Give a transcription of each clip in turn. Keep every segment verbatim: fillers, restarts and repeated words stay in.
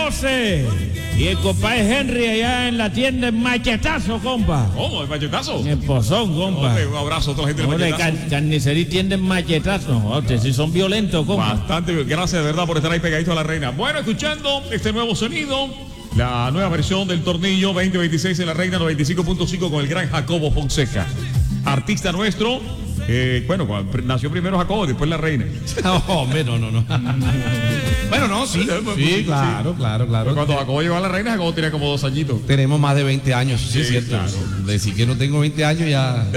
José. Y el compadre Henry allá en la tienda en Machetazo, compa. ¿Cómo? ¿El Machetazo? En el Pozón, compa. Hombre, un abrazo a toda la gente Hombre, del Machetazo. car carnicería tienda en Machetazo. Ustedes sí son violentos, compa. Bastante, gracias de verdad por estar ahí pegadito a la reina. Bueno, escuchando este nuevo sonido, la nueva versión del tornillo veinte veintiséis en la reina noventa y cinco punto cinco con el gran Jacobo Fonseca. Artista nuestro, eh, bueno, nació primero Jacobo, después la reina. No, hombre, no, no, no. Bueno, no, sí, sí, claro, claro, claro. Pero cuando Jacobo llegó a la reina, Jacobo tenía como dos añitos. Tenemos más de veinte años, sí, Sí, es cierto. claro. Decir que no tengo veinte años ya.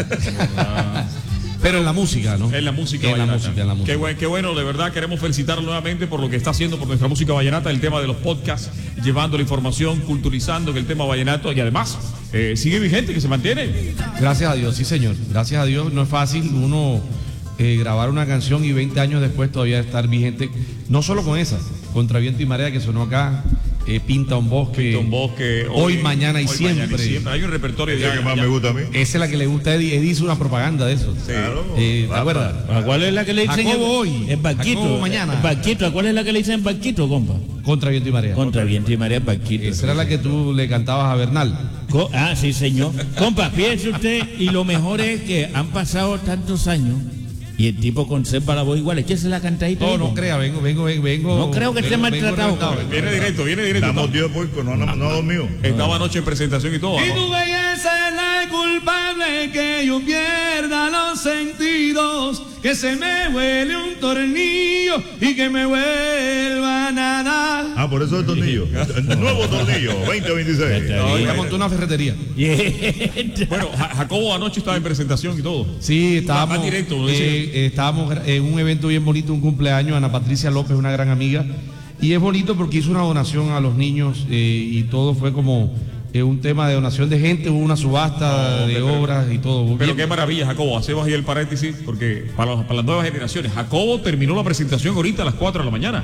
Pero en la música, ¿no? En la música En la vallenata. música, en la música. Qué, buen, qué bueno, de verdad queremos felicitarlo nuevamente por lo que está haciendo por nuestra música vallenata, el tema de los podcasts, llevando la información, culturizando que el tema vallenato y además eh, sigue vigente, que se mantiene. Gracias a Dios, sí, señor. Gracias a Dios. No es fácil uno eh, grabar una canción y veinte años después todavía estar vigente. No solo con esa, Contra Viento y Marea, que sonó acá, eh, Pinta un Bosque. Pinta un Bosque. Hoy, mañana y hoy, siempre. Mañana y siempre. Hay un repertorio Esa ya, que más ya. me gusta a mí. Esa es la que le gusta a Eddie. Eddie hizo una propaganda de eso. Claro. Eh, ¿te acuerdas? ¿A cuál es la que le dicen? Jacobo en- hoy. En Barquito. Jacobo mañana. En Barquito. ¿A cuál es la que le dicen en Barquito, compa? Contra Viento y Marea. Contra Viento y Marea, Barquito. Esa era la que tú le cantabas a Bernal. Co ah, sí, señor. Compa, fíjese usted, y lo mejor es que han pasado tantos años y el tipo conserva la voz igual. Échese la cantadita. No, ahí, no compa. crea, vengo, vengo, vengo. vengo No creo que esté vengo- maltratado, vengo reventado. Viene directo, viene directo. Estamos tío puerco, no, no, no dormido. Estaba anoche en presentación y todo. Y ¿no? tu belleza es la culpable que yo pierda los sentidos, que se me huele un tornillo y que me vuelva a nadar. Ah, por eso el tornillo. El nuevo tornillo, veinte veintiséis. No, ya montó una ferretería. Bueno, Ja- Jacobo anoche estaba en presentación y todo. Sí, estábamos, Más directo, ¿no? eh, eh, estábamos en un evento bien bonito, un cumpleaños, Ana Patricia López, una gran amiga. Y es bonito porque hizo una donación a los niños eh, y todo fue como eh, un tema de donación de gente, hubo una subasta No, de pero- obras y todo. Pero Bien. qué maravilla, Jacobo. Hacemos ahí el paréntesis porque para, los- para las nuevas generaciones, Jacobo terminó la presentación ahorita a las cuatro de la mañana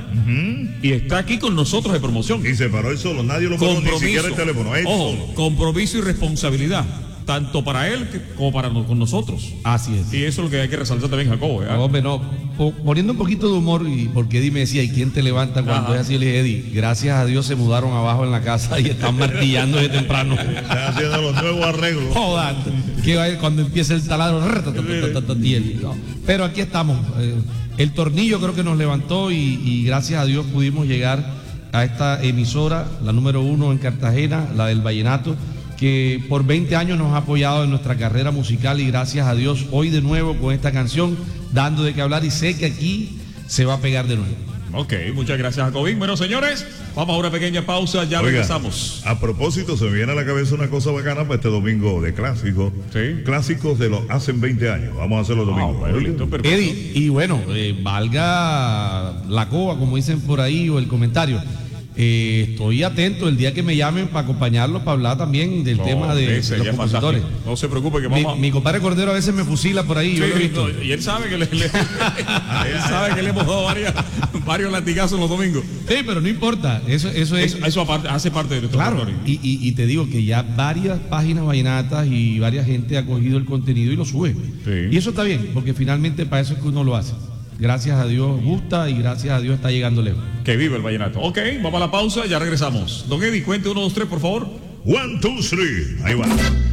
y está aquí con nosotros de promoción. Y se paró él solo, nadie lo paró, ni siquiera el teléfono. Él Ojo, solo. compromiso y responsabilidad, tanto para él que- como para no- con nosotros. Así es. Y eso es lo que hay que resaltar también, Jacobo. ¿eh? No, hombre, no. Po- Poniendo un poquito de humor, y porque Eddie me decía, ¿y quién te levanta cuando Ajá. es así? Le dije, Eddie, gracias a Dios se mudaron abajo en la casa y están martillando de temprano. Están haciendo los nuevos arreglos. Joder, que va a ir cuando empiece el taladro. rr, ta, ta, ta, ta, ta, y él, no. Pero aquí estamos. eh, El tornillo creo que nos levantó y, y gracias a Dios pudimos llegar a esta emisora, la número uno en Cartagena, la del Vallenato, que por veinte años nos ha apoyado en nuestra carrera musical y gracias a Dios hoy de nuevo con esta canción dando de qué hablar y sé que aquí se va a pegar de nuevo. Ok, muchas gracias, Jacobín. Bueno, señores, vamos a una pequeña pausa, ya Oiga, regresamos. a propósito, se me viene a la cabeza una cosa bacana para este domingo de clásicos. Sí. Clásicos de los hacen veinte años. Vamos a hacerlo domingo. bueno, Oiga. listo, perfecto. Eddie, y bueno, eh, valga la coba, como dicen por ahí, o el comentario. Eh, estoy atento el día que me llamen para acompañarlos, para hablar también del No, tema de, ese de los ya es compositores. fantástico. No se preocupe que Mi, vamos a... mi compadre Cordero a veces me fusila por ahí, yo Sí, lo he visto. no, y él sabe que le, le- él sabe que le hemos dado varias, varios latigazos los domingos. Sí, pero no importa, eso, eso es... Eso, eso aparte, hace parte de nuestro claro, repertorio. y, y- y te digo que ya varias páginas vallenatas y varias gente ha cogido el contenido y lo sube. Sí. Y eso está bien, porque finalmente para eso es que uno lo hace. Gracias a Dios gusta y gracias a Dios está llegando lejos. Que vive el vallenato. Ok, vamos a la pausa, ya regresamos. Don Eddie, cuente uno, dos, tres, por favor. One, two, three. Ahí va.